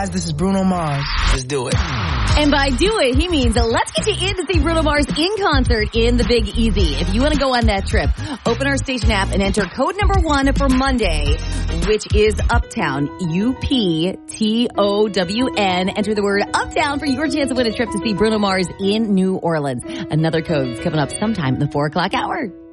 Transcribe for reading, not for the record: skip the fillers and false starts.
guys, this is Bruno Mars. Let's do it. And by do it, he means let's get you in to see Bruno Mars in concert in the Big Easy. If you want to go on that trip, open our station app and enter code number 1 for Monday, which is Uptown, UPTOWN. Enter the word Uptown for your chance to win a trip to see Bruno Mars in New Orleans. Another code is coming up sometime in the 4 o'clock hour.